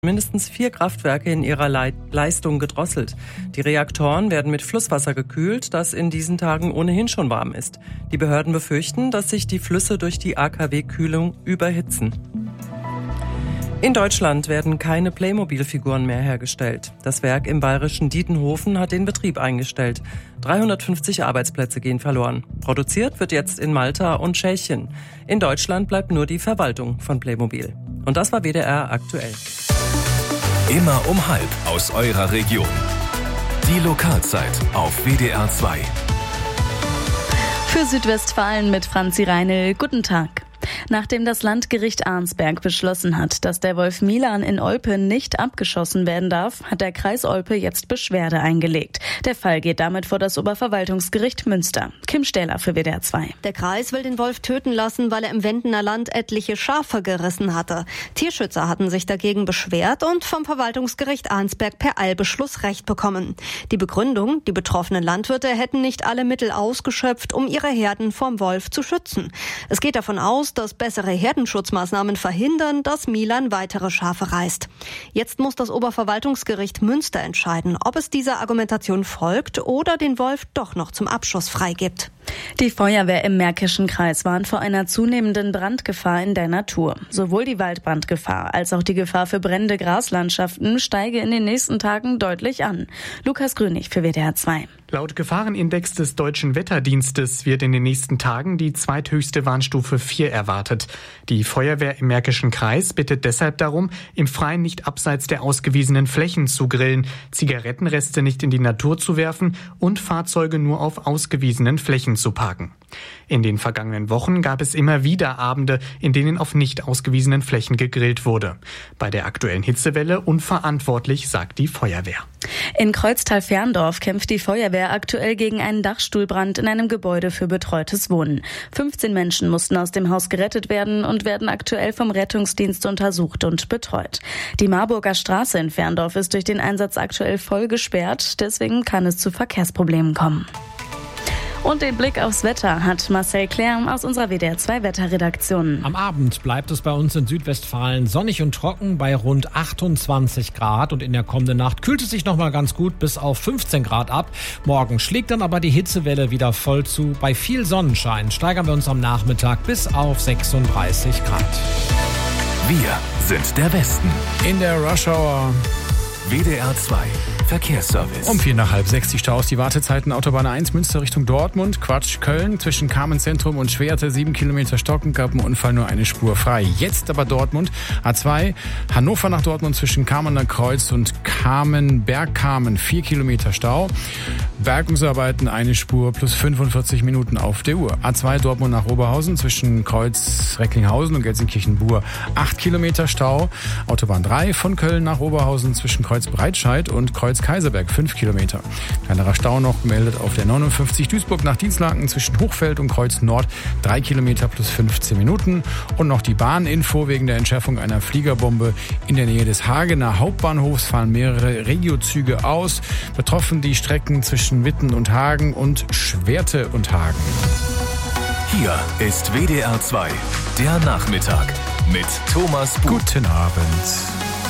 mindestens 4 Kraftwerke in ihrer Leistung gedrosselt. Die Reaktoren werden mit Flusswasser gekühlt, das in diesen Tagen ohnehin schon warm ist. Die Behörden befürchten, dass sich die Flüsse durch die AKW-Kühlung überhitzen. In Deutschland werden keine Playmobil-Figuren mehr hergestellt. Das Werk im bayerischen Dietenhofen hat den Betrieb eingestellt. 350 Arbeitsplätze gehen verloren. Produziert wird jetzt in Malta und Tschechien. In Deutschland bleibt nur die Verwaltung von Playmobil. Und das war WDR aktuell. Immer um 12 aus eurer Region. Die Lokalzeit auf WDR 2. Für Südwestfalen mit Franzi Reinl. Guten Tag. Nachdem das Landgericht Arnsberg beschlossen hat, dass der Wolf Milan in Olpe nicht abgeschossen werden darf, hat der Kreis Olpe jetzt Beschwerde eingelegt. Der Fall geht damit vor das Oberverwaltungsgericht Münster. Kim Stähler für WDR 2. Der Kreis will den Wolf töten lassen, weil er im Wendener Land etliche Schafe gerissen hatte. Tierschützer hatten sich dagegen beschwert und vom Verwaltungsgericht Arnsberg per Eilbeschluss Recht bekommen. Die Begründung, die betroffenen Landwirte hätten nicht alle Mittel ausgeschöpft, um ihre Herden vom Wolf zu schützen. Es geht davon aus, dass bessere Herdenschutzmaßnahmen verhindern, dass Milan weitere Schafe reißt. Jetzt muss das Oberverwaltungsgericht Münster entscheiden, ob es dieser Argumentation folgt oder den Wolf doch noch zum Abschuss freigibt. Die Feuerwehr im Märkischen Kreis warnt vor einer zunehmenden Brandgefahr in der Natur. Sowohl die Waldbrandgefahr als auch die Gefahr für brennende Graslandschaften steige in den nächsten Tagen deutlich an. Lukas Grünig für WDR 2. Laut Gefahrenindex des Deutschen Wetterdienstes wird in den nächsten Tagen die zweithöchste Warnstufe 4 erwartet. Die Feuerwehr im Märkischen Kreis bittet deshalb darum, im Freien nicht abseits der ausgewiesenen Flächen zu grillen, Zigarettenreste nicht in die Natur zu werfen und Fahrzeuge nur auf ausgewiesenen Flächen zu parken. In den vergangenen Wochen gab es immer wieder Abende, in denen auf nicht ausgewiesenen Flächen gegrillt wurde. Bei der aktuellen Hitzewelle unverantwortlich, sagt die Feuerwehr. In Kreuztal-Ferndorf kämpft die Feuerwehr aktuell gegen einen Dachstuhlbrand in einem Gebäude für betreutes Wohnen. 15 Menschen mussten aus dem Haus gerettet werden und werden aktuell vom Rettungsdienst untersucht und betreut. Die Marburger Straße in Ferndorf ist durch den Einsatz aktuell voll gesperrt, deswegen kann es zu Verkehrsproblemen kommen. Und den Blick aufs Wetter hat Marcel Claire aus unserer WDR 2 Wetterredaktion. Am Abend bleibt es bei uns in Südwestfalen sonnig und trocken bei rund 28 Grad. Und in der kommenden Nacht kühlt es sich nochmal ganz gut bis auf 15 Grad ab. Morgen schlägt dann aber die Hitzewelle wieder voll zu. Bei viel Sonnenschein steigern wir uns am Nachmittag bis auf 36 Grad. Wir sind der Westen. In der Rush Hour WDR 2 Verkehrsservice. Um 5:45 die Staus, die Wartezeiten Autobahn 1 Münster Richtung Dortmund, Köln zwischen Kamenz-Zentrum und Schwerte 7 Kilometer Stocken, gab einen Unfall, nur eine Spur frei. Jetzt aber Dortmund, A2, Hannover nach Dortmund zwischen Kamener Kreuz und Bergkamen 4 Kilometer Stau. Bergungsarbeiten eine Spur plus 45 Minuten auf der Uhr. A2 Dortmund nach Oberhausen zwischen Kreuz Recklinghausen und Gelsenkirchen-Bur 8 Kilometer Stau. Autobahn 3 von Köln nach Oberhausen zwischen Kreuz Breitscheid und Kreuz Kaiserberg 5 Kilometer. Kleinerer Stau noch gemeldet auf der 59 Duisburg nach Dienstlaken zwischen Hochfeld und Kreuz Nord 3 Kilometer plus 15 Minuten. Und noch die Bahninfo: wegen der Entschärfung einer Fliegerbombe in der Nähe des Hagener Hauptbahnhofs fallen mehrere Regiozüge aus. Betroffen die Strecken zwischen Witten und Hagen und Schwerte und Hagen. Hier ist WDR 2, der Nachmittag mit Thomas Buch. Guten Abend.